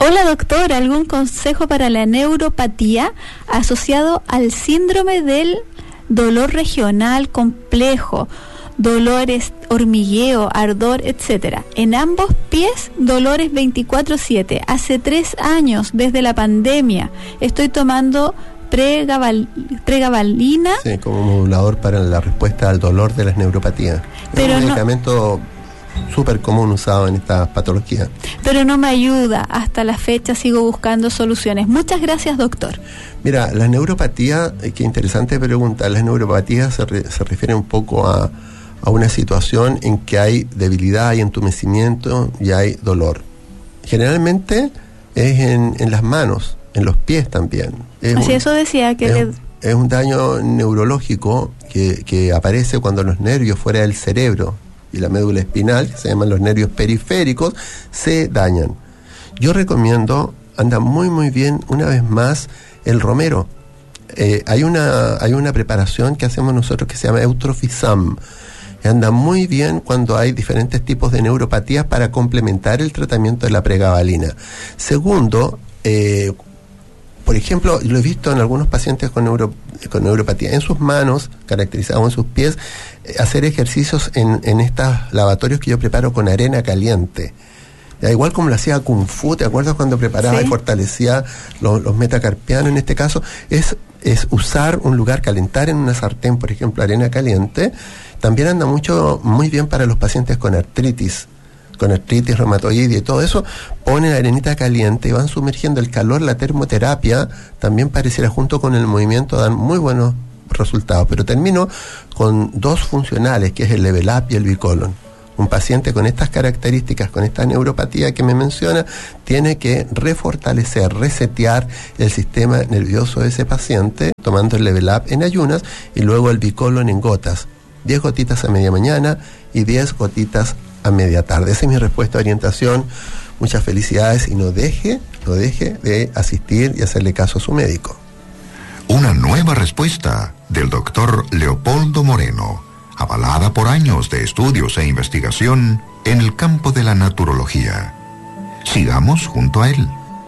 Hola doctor, ¿algún consejo para la neuropatía asociado al síndrome del dolor regional complejo? Dolores, hormigueo, ardor, etcétera. En ambos pies, dolores 24/7. Hace 3 años, desde la pandemia, estoy tomando pregabalina. Sí, como modulador para la respuesta al dolor de las neuropatías. Pero es un medicamento súper común usado en estas patologías. Pero no me ayuda. Hasta la fecha sigo buscando soluciones. Muchas gracias, doctor. Mira, las neuropatías, qué interesante pregunta. Las neuropatías se refieren un poco a una situación en que hay debilidad, hay entumecimiento y hay dolor. Generalmente es en las manos, en los pies también. Eso decía que es un daño neurológico que aparece cuando los nervios fuera del cerebro y la médula espinal, que se llaman los nervios periféricos, se dañan. Yo recomiendo, anda muy muy bien, una vez más, el romero. Hay una preparación que hacemos nosotros que se llama Eutrofisam. Anda muy bien cuando hay diferentes tipos de neuropatías para complementar el tratamiento de la pregabalina. Segundo, por ejemplo, lo he visto en algunos pacientes con neuropatía, en sus manos, caracterizados en sus pies, hacer ejercicios en estos lavatorios que yo preparo con arena caliente. Igual como lo hacía Kung Fu, ¿te acuerdas cuando preparaba y fortalecía los metacarpianos? En este caso es usar un lugar, calentar en una sartén, por ejemplo, arena caliente. También anda muy bien para los pacientes con artritis reumatoide y todo eso. Ponen arenita caliente y van sumergiendo el calor, la termoterapia, también pareciera junto con el movimiento, dan muy buenos resultados. Pero termino con 2 funcionales, que es el Level Up y el Bicolon. Un paciente con estas características, con esta neuropatía que me menciona, tiene que refortalecer, resetear el sistema nervioso de ese paciente, tomando el Level Up en ayunas y luego el Bicolon en gotas. 10 gotitas a media mañana y 10 gotitas a media tarde. Esa es mi respuesta a orientación. Muchas felicidades y no deje de asistir y hacerle caso a su médico. Una nueva respuesta del doctor Leopoldo Moreno, avalada por años de estudios e investigación en el campo de la naturología. Sigamos junto a él.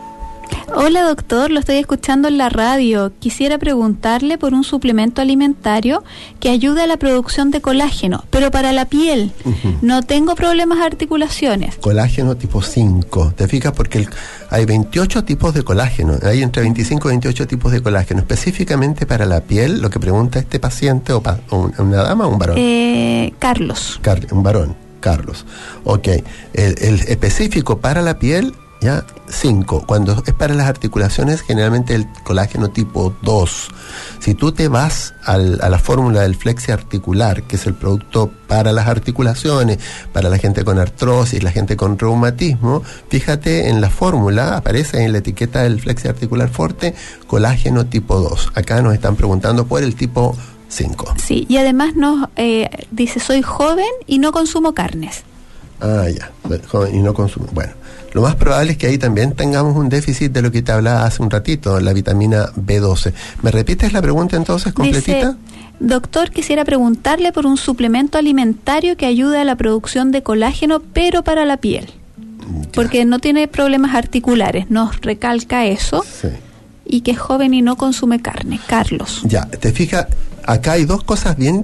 Hola doctor, lo estoy escuchando en la radio. Quisiera preguntarle por un suplemento alimentario que ayude a la producción de colágeno, pero para la piel. No tengo problemas de articulaciones. Colágeno tipo 5. ¿Te fijas? Porque hay 28 tipos de colágeno. Hay entre 25 y 28 tipos de colágeno. Específicamente para la piel, lo que pregunta este paciente, o una dama o un varón. Carlos. Un varón, Carlos. Ok. El específico para la piel, ya 5. Cuando es para las articulaciones, generalmente el colágeno tipo 2. Si tú te vas a la fórmula del flexi articular, que es el producto para las articulaciones, para la gente con artrosis, la gente con reumatismo, fíjate en la fórmula, aparece en la etiqueta del flexi articular forte, colágeno tipo 2. Acá nos están preguntando por el tipo 5. Sí, y además nos dice, soy joven y no consumo carnes. Ya, joven y no consumo. Bueno, lo más probable es que ahí también tengamos un déficit de lo que te hablaba hace un ratito, la vitamina B12. ¿Me repites la pregunta entonces completita? Dice, doctor, quisiera preguntarle por un suplemento alimentario que ayude a la producción de colágeno, pero para la piel. Ya. Porque no tiene problemas articulares, nos recalca eso. Sí. Y que es joven y no consume carne. Carlos. Ya, te fijas, acá hay 2 cosas bien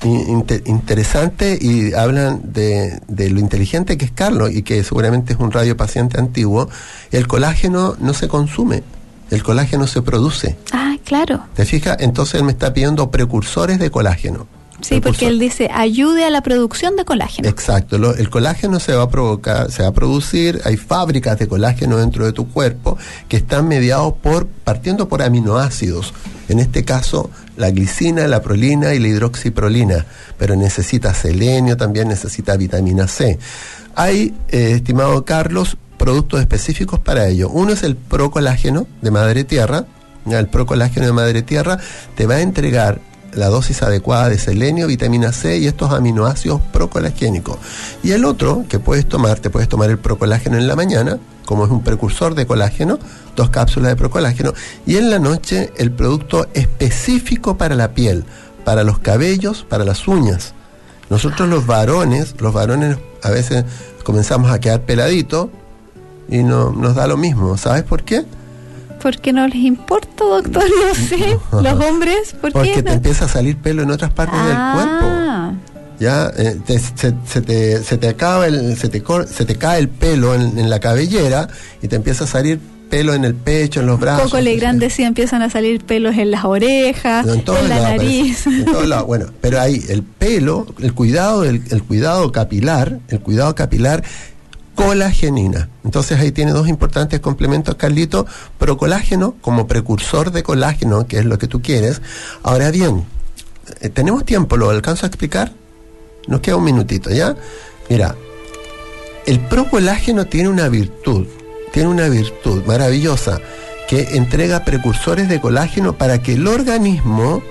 interesantes y hablan de lo inteligente que es Carlos y que seguramente es un radiopaciente antiguo. El colágeno no se consume, el colágeno se produce. Ah, claro. ¿Te fijas? Entonces él me está pidiendo precursores de colágeno. Sí, porque él dice, ayude a la producción de colágeno. Exacto, el colágeno se va a producir, hay fábricas de colágeno dentro de tu cuerpo que están mediados partiendo por aminoácidos. En este caso, la glicina, la prolina y la hidroxiprolina, pero necesita selenio, también necesita vitamina C. Hay, estimado Carlos, productos específicos para ello. Uno es el procolágeno de madre tierra. El procolágeno de madre tierra te va a entregar la dosis adecuada de selenio, vitamina C y estos aminoácidos procolagénicos. Y el otro que puedes tomar el procolágeno en la mañana, como es un precursor de colágeno, 2 cápsulas de procolágeno, y en la noche el producto específico para la piel, para los cabellos, para las uñas. Nosotros los varones a veces comenzamos a quedar peladitos, y no nos da lo mismo. ¿Sabes por qué? Porque no les importa, doctor, no sé. Los hombres, ¿por qué? Porque te empieza a salir pelo en otras partes del cuerpo. Ya se te cae el pelo en la cabellera y te empieza a salir pelo en el pecho, en los brazos. Coco Legrand decía, empiezan a salir pelos en las orejas, en la nariz. En todos lados. Bueno, pero ahí el pelo, el cuidado capilar, colagenina. Entonces ahí tiene dos importantes complementos, Carlito. Procolágeno como precursor de colágeno, que es lo que tú quieres. Ahora bien, ¿tenemos tiempo? ¿Lo alcanzo a explicar? Nos queda un minutito, ¿ya? Mira, el procolágeno tiene una virtud maravillosa, que entrega precursores de colágeno para que el organismo,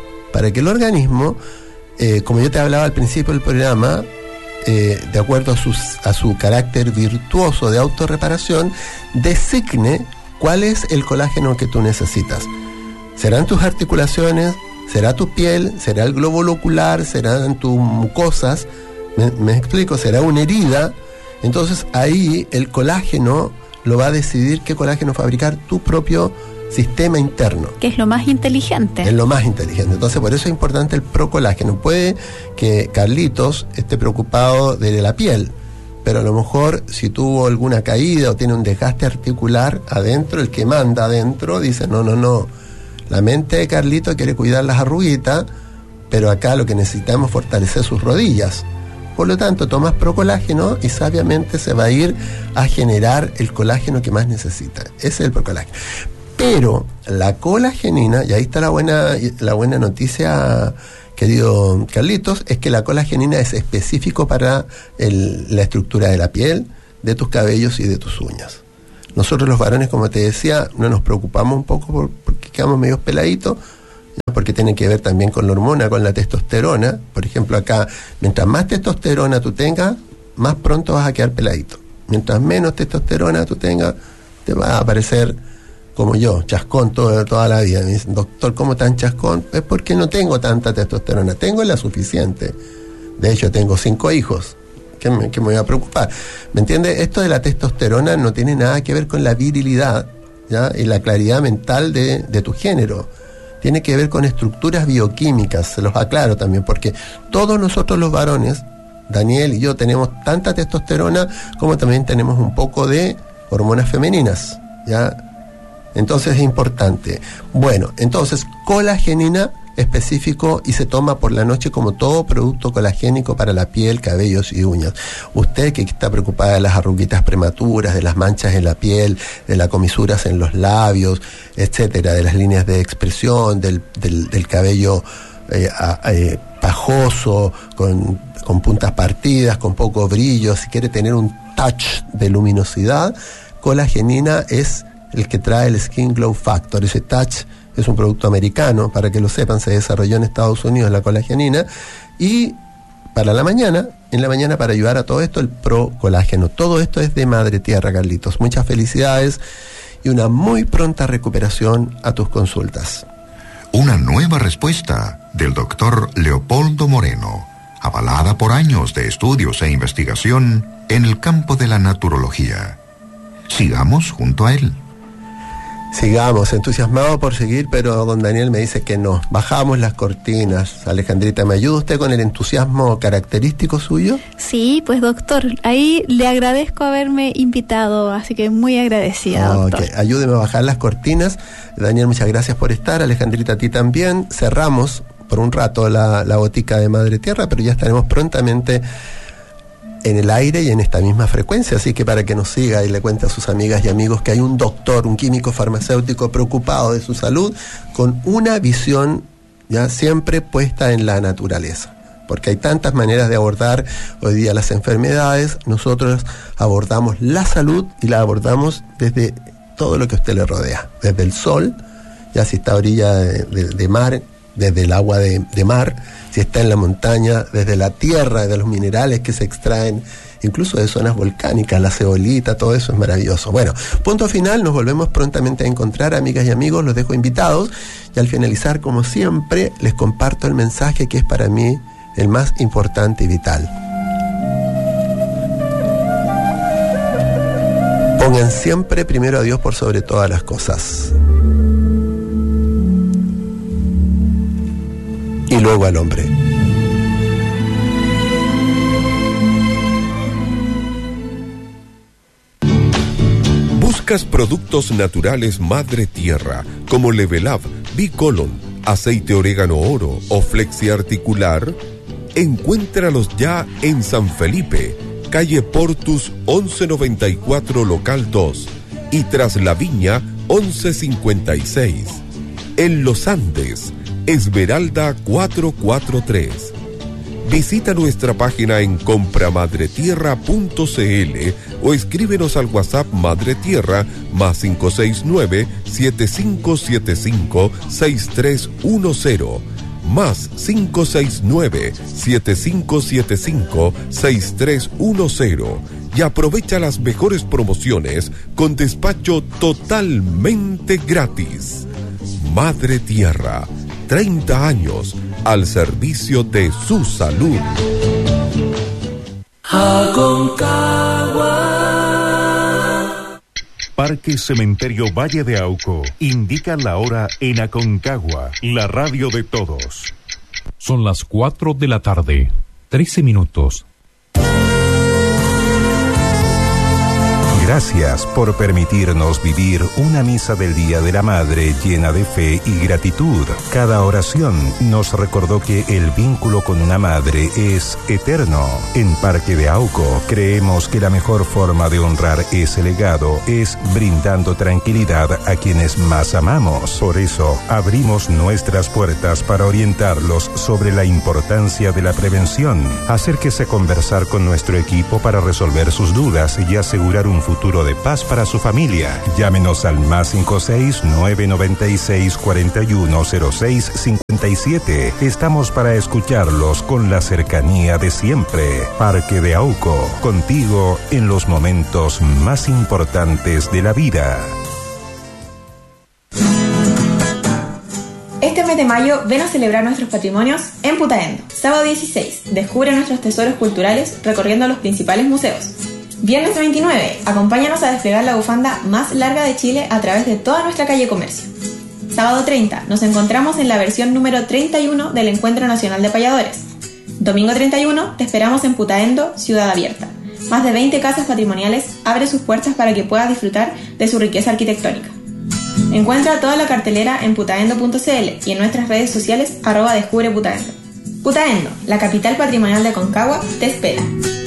como yo te hablaba al principio del programa, de acuerdo a su carácter virtuoso de autorreparación, designe cuál es el colágeno que tú necesitas. ¿Serán tus articulaciones? ¿Será tu piel? ¿Será el glóbulo ocular? ¿Serán tus mucosas? ¿Me explico? ¿Será una herida? Entonces ahí el colágeno lo va a decidir qué colágeno fabricar tu propio sistema interno. Que es lo más inteligente. Es lo más inteligente. Entonces, por eso es importante el procolágeno. Puede que Carlitos esté preocupado de la piel, pero a lo mejor si tuvo alguna caída o tiene un desgaste articular adentro, el que manda adentro dice, no. La mente de Carlitos quiere cuidar las arruguitas, pero acá lo que necesitamos es fortalecer sus rodillas. Por lo tanto, tomas procolágeno y sabiamente se va a ir a generar el colágeno que más necesita. Ese es el procolágeno. Pero la colagenina, y ahí está la buena noticia, querido Carlitos, es que la colagenina es específico para la estructura de la piel, de tus cabellos y de tus uñas. Nosotros los varones, como te decía, no nos preocupamos un poco porque quedamos medio peladitos, porque tiene que ver también con la hormona, con la testosterona. Por ejemplo, acá, mientras más testosterona tú tengas, más pronto vas a quedar peladito. Mientras menos testosterona tú tengas, te va a aparecer como yo, chascón toda la vida. Me dicen, doctor, ¿cómo tan chascón? Es porque no tengo tanta testosterona, tengo la suficiente. De hecho, tengo 5 hijos. ¿Qué me voy a preocupar? ¿Me entiendes? Esto de la testosterona no tiene nada que ver con la virilidad, ¿ya? Y la claridad mental de tu género. Tiene que ver con estructuras bioquímicas, se los aclaro también, porque todos nosotros los varones, Daniel y yo, tenemos tanta testosterona como también tenemos un poco de hormonas femeninas, ¿ya? Entonces es importante. Bueno, entonces colagenina específico y se toma por la noche como todo producto colagénico para la piel, cabellos y uñas. Usted que está preocupada de las arruguitas prematuras, de las manchas en la piel, de las comisuras en los labios, etcétera, de las líneas de expresión, del cabello pajoso, con puntas partidas, con poco brillo, si quiere tener un touch de luminosidad, colagenina es el que trae el Skin Glow Factor. Ese touch es un producto americano, para que lo sepan, se desarrolló en Estados Unidos la colagenina, y en la mañana para ayudar a todo esto, el procolágeno. Todo esto es de Madre Tierra, Carlitos. Muchas felicidades y una muy pronta recuperación a tus consultas. Una nueva respuesta del doctor Leopoldo Moreno, avalada por años de estudios e investigación en el campo de la naturología. Sigamos junto a él. Sigamos, entusiasmados por seguir, pero don Daniel me dice que no. Bajamos las cortinas. Alejandrita, ¿me ayuda usted con el entusiasmo característico suyo? Sí, pues doctor, ahí le agradezco haberme invitado, así que muy agradecida, doctor. Okay. Ayúdeme a bajar las cortinas. Daniel, muchas gracias por estar. Alejandrita, a ti también. Cerramos por un rato la botica de Madre Tierra, pero ya estaremos prontamente en el aire y en esta misma frecuencia, así que para que nos siga y le cuente a sus amigas y amigos que hay un doctor, un químico farmacéutico preocupado de su salud, con una visión ya siempre puesta en la naturaleza, porque hay tantas maneras de abordar hoy día las enfermedades. Nosotros abordamos la salud y la abordamos desde todo lo que a usted le rodea, desde el sol, ya si está a orilla de mar, desde el agua de mar, si está en la montaña, desde la tierra, de los minerales que se extraen, incluso de zonas volcánicas, la ceolita, todo eso es maravilloso. Bueno, punto final, nos volvemos prontamente a encontrar, amigas y amigos, los dejo invitados, y al finalizar, como siempre, les comparto el mensaje que es para mí el más importante y vital. Pongan siempre primero a Dios por sobre todas las cosas. Y luego al hombre. ¿Buscas productos naturales Madre Tierra como Level Up, Bicolon, aceite orégano oro o flexi articular? Encuéntralos ya en San Felipe, calle Portus 1194 local 2 y Tras la Viña 1156. En Los Andes, Esmeralda 443. Visita nuestra página en compramadretierra.cl o escríbenos al WhatsApp Madre Tierra más 569-7575-6310 más 569-7575-6310 y aprovecha las mejores promociones con despacho totalmente gratis. Madre Tierra, 30 años al servicio de su salud. Aconcagua. Parque Cementerio Valle de Auco indica la hora en Aconcagua, la radio de todos. Son las 4 de la tarde, 13 minutos. Gracias por permitirnos vivir una misa del Día de la Madre llena de fe y gratitud. Cada oración nos recordó que el vínculo con una madre es eterno. En Parque de Auco creemos que la mejor forma de honrar ese legado es brindando tranquilidad a quienes más amamos. Por eso abrimos nuestras puertas para orientarlos sobre la importancia de la prevención. Acérquese a conversar con nuestro equipo para resolver sus dudas y asegurar un futuro de paz para su familia. Llámenos al más 56-996-4106-57. Estamos para escucharlos con la cercanía de siempre. Parque de Auco, contigo en los momentos más importantes de la vida. Este mes de mayo ven a celebrar nuestros patrimonios en Putaendo. Sábado 16, descubre nuestros tesoros culturales recorriendo los principales museos. Viernes 29, acompáñanos a desplegar la bufanda más larga de Chile a través de toda nuestra calle Comercio. Sábado 30, nos encontramos en la versión número 31 del Encuentro Nacional de Payadores. Domingo 31, te esperamos en Putaendo, Ciudad Abierta. Más de 20 casas patrimoniales abren sus puertas para que puedas disfrutar de su riqueza arquitectónica. Encuentra toda la cartelera en putaendo.cl y en nuestras redes sociales @Descubre Putaendo. Putaendo, la capital patrimonial de Aconcagua, te espera.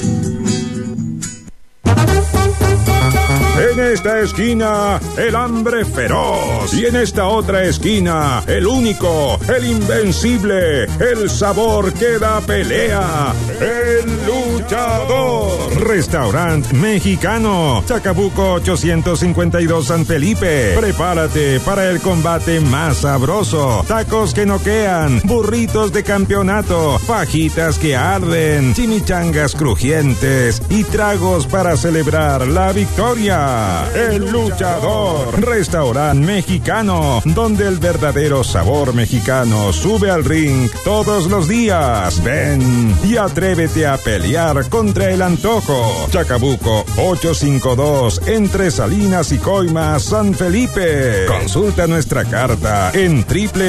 En esta esquina, el hambre feroz. Y en esta otra esquina, el único, el invencible, el sabor que da pelea. El Luchador. Restaurante mexicano. Chacabuco 852 San Felipe. Prepárate para el combate más sabroso. Tacos que noquean, burritos de campeonato, fajitas que arden, chimichangas crujientes y tragos para celebrar la victoria. El Luchador, restaurante mexicano, donde el verdadero sabor mexicano sube al ring todos los días. Ven y atrévete a pelear contra el antojo. Chacabuco 852, entre Salinas y Coimas, San Felipe. Consulta nuestra carta en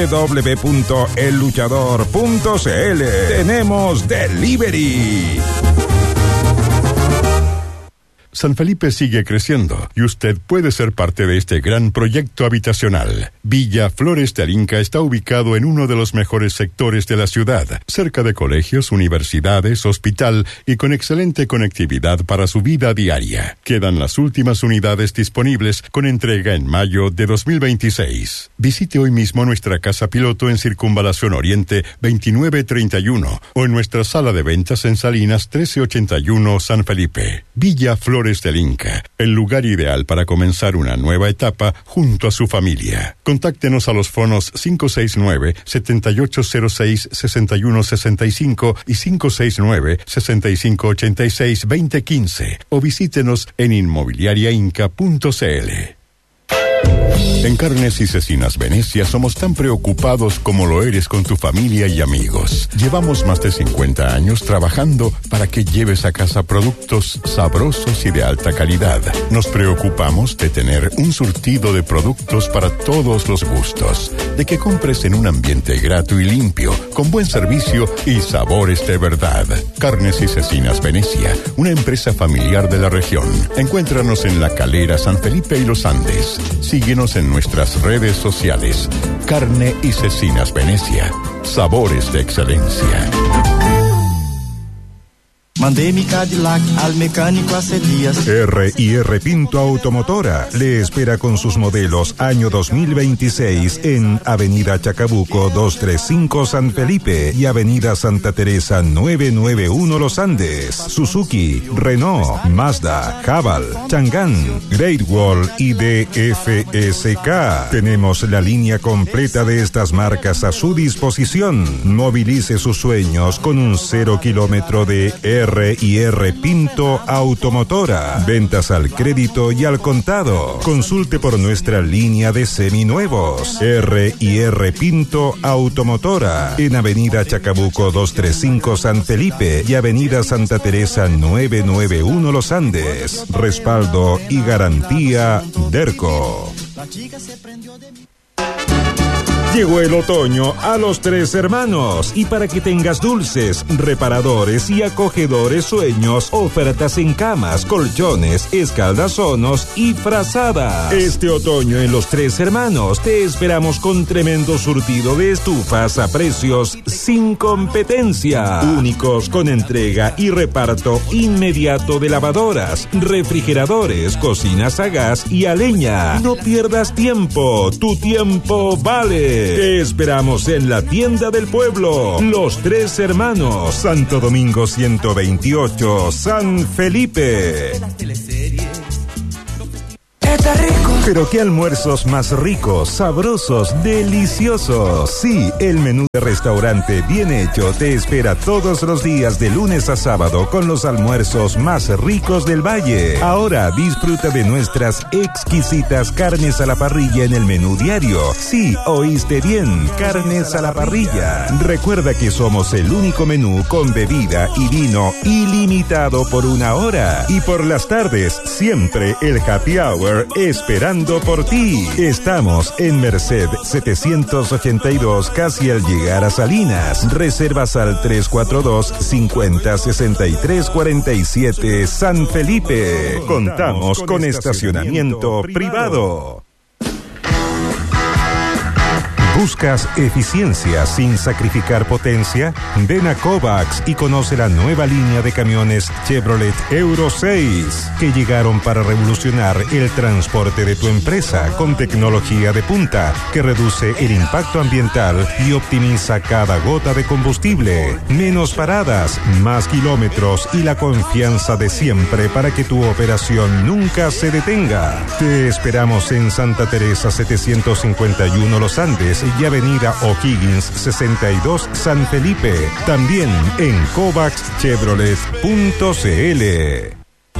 www.elluchador.cl. Tenemos delivery. San Felipe sigue creciendo y usted puede ser parte de este gran proyecto habitacional. Villa Flores del Inca está ubicado en uno de los mejores sectores de la ciudad, cerca de colegios, universidades, hospital y con excelente conectividad para su vida diaria. Quedan las últimas unidades disponibles con entrega en mayo de 2026. Visite hoy mismo nuestra casa piloto en Circunvalación Oriente 2931 o en nuestra sala de ventas en Salinas 1381 San Felipe. Villa Flores del Inca, el lugar ideal para comenzar una nueva etapa junto a su familia. Contáctenos a los fonos 569-7806-6165 y 569-6586-2015 o visítenos en inmobiliariainca.cl. En Carnes y Cecinas Venecia somos tan preocupados como lo eres con tu familia y amigos. Llevamos más de 50 años trabajando para que lleves a casa productos sabrosos y de alta calidad. Nos preocupamos de tener un surtido de productos para todos los gustos, de que compres en un ambiente grato y limpio, con buen servicio y sabores de verdad. Carnes y Cecinas Venecia, una empresa familiar de la región. Encuéntranos en La Calera, San Felipe y Los Andes. Síguenos en nuestras redes sociales. Carne y Cecinas Venecia. Sabores de excelencia. Mandé mi Cadillac al mecánico hace días. R&R Pinto Automotora le espera con sus modelos año 2026 en Avenida Chacabuco 235 San Felipe y Avenida Santa Teresa 991 Los Andes. Suzuki, Renault, Mazda, Haval, Chang'an, Great Wall y DFSK. Tenemos la línea completa de estas marcas a su disposición. Movilice sus sueños con un 0 kilómetro de R&R Pinto Automotora. Ventas al crédito y al contado. Consulte por nuestra línea de seminuevos. R&R Pinto Automotora. En Avenida Chacabuco 235 San Felipe y Avenida Santa Teresa 991 Los Andes. Respaldo y garantía Derco. Llegó el otoño a Los Tres Hermanos y para que tengas dulces, reparadores y acogedores sueños, ofertas en camas, colchones, escaldazonos y frazadas. Este otoño en Los Tres Hermanos te esperamos con tremendo surtido de estufas a precios sin competencia. Únicos con entrega y reparto inmediato de lavadoras, refrigeradores, cocinas a gas y a leña. No pierdas tiempo, tu tiempo vale. Te esperamos en la tienda del pueblo, Los Tres Hermanos, Santo Domingo 128, San Felipe. Está rico. Pero qué almuerzos más ricos, sabrosos, deliciosos. Sí, el menú de restaurante bien hecho te espera todos los días de lunes a sábado con los almuerzos más ricos del valle. Ahora disfruta de nuestras exquisitas carnes a la parrilla en el menú diario. Sí, oíste bien, carnes a la parrilla. Recuerda que somos el único menú con bebida y vino ilimitado por 1 hora. Y por las tardes, siempre el happy hour esperando por ti. Estamos en Merced 782, casi al llegar a Salinas. Reservas al 342-50-63-47 San Felipe. Contamos con estacionamiento privado. ¿Buscas eficiencia sin sacrificar potencia? Ven a Kovacs y conoce la nueva línea de camiones Chevrolet Euro 6 que llegaron para revolucionar el transporte de tu empresa con tecnología de punta que reduce el impacto ambiental y optimiza cada gota de combustible. Menos paradas, más kilómetros y la confianza de siempre para que tu operación nunca se detenga. Te esperamos en Santa Teresa 751 Los Andes y Avenida O'Higgins 62 San Felipe. También en kovacschevrolet.cl.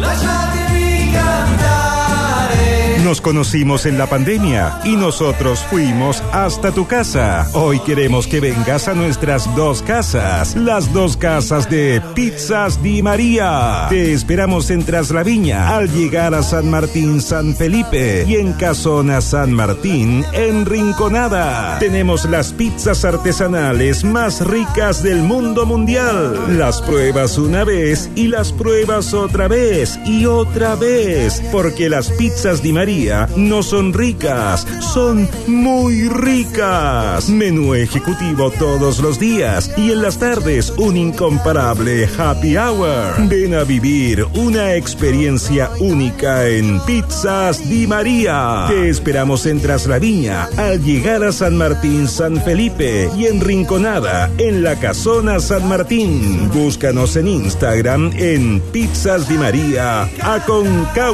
Nos conocimos en la pandemia y nosotros fuimos hasta tu casa. Hoy queremos que vengas a nuestras 2 casas, las 2 casas de Pizzas Di María. Te esperamos en Traslaviña al llegar a San Martín San Felipe y en Casona San Martín en Rinconada. Tenemos las pizzas artesanales más ricas del mundo mundial. Las pruebas una vez y las pruebas otra vez y otra vez, porque las pizzas Di María no son ricas, son muy ricas. Menú ejecutivo todos los días y en las tardes un incomparable happy hour. Ven a vivir una experiencia única en Pizzas Di María. Te esperamos en Traslaviña al llegar a San Martín San Felipe y en Rinconada en la Casona San Martín. Búscanos en Instagram en Pizzas Di María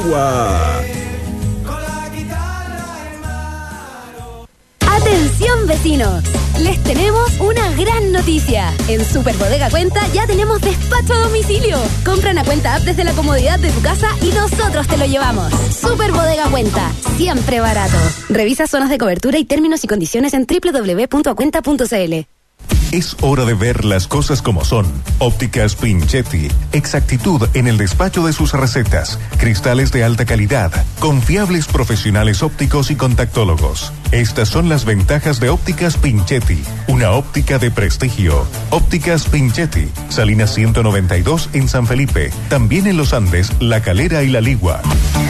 Aconcagua. Atención vecinos. Les tenemos una gran noticia. En Super Bodega Cuenta ya tenemos despacho a domicilio. Compra una cuenta app desde la comodidad de tu casa y nosotros te lo llevamos. Super Bodega Cuenta, siempre barato. Revisa zonas de cobertura y términos y condiciones en www.cuenta.cl. Es hora de ver las cosas como son. Ópticas Pinchetti. Exactitud en el despacho de sus recetas. Cristales de alta calidad. Confiables profesionales ópticos y contactólogos. Estas son las ventajas de Ópticas Pinchetti. Una óptica de prestigio. Ópticas Pinchetti. Salinas 192 en San Felipe. También en Los Andes, La Calera y La Ligua.